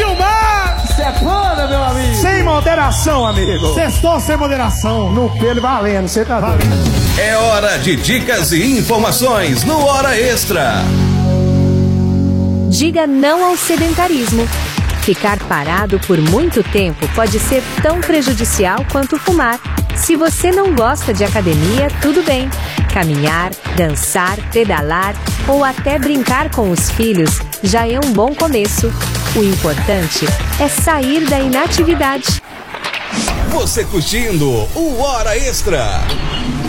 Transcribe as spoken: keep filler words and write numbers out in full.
Gilmar! Sepana, meu amigo! Sem moderação, amigo! Sextou sem moderação! No pelo valendo, você tá doido? É hora de dicas e informações no Hora Extra. Diga não ao sedentarismo. Ficar parado por muito tempo pode ser tão prejudicial quanto fumar. Se você não gosta de academia, tudo bem. Caminhar, dançar, pedalar ou até brincar com os filhos já é um bom começo. O importante é sair da inatividade. Você curtindo o Hora Extra.